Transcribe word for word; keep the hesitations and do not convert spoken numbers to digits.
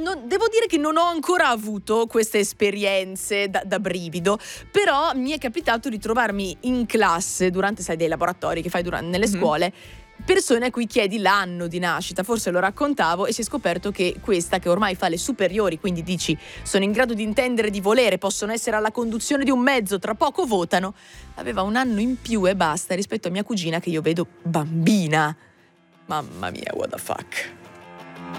non, devo dire che non ho ancora avuto queste esperienze da, da brivido, però mi è capitato di trovarmi in classe durante, sai, dei laboratori che fai durante, nelle Mhm. scuole, persone a cui chiedi l'anno di nascita. Forse lo raccontavo e si è scoperto che questa, che ormai fa le superiori, quindi dici sono in grado di intendere, di volere, possono essere alla conduzione di un mezzo, tra poco votano, aveva un anno in più e basta rispetto a mia cugina che io vedo bambina. Mamma mia, what the fuck.